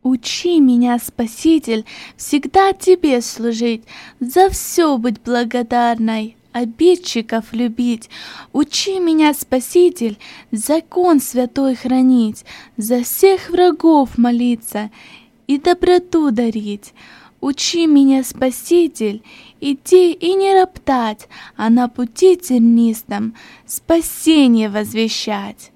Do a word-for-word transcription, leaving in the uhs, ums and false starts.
Учи меня, Спаситель, всегда Тебе служить, за все быть благодарной, обидчиков любить. Учи меня, Спаситель, закон святой хранить, за всех врагов молиться и доброту дарить. Учи меня, Спаситель, идти и не роптать, а на пути тернистом спасение возвещать.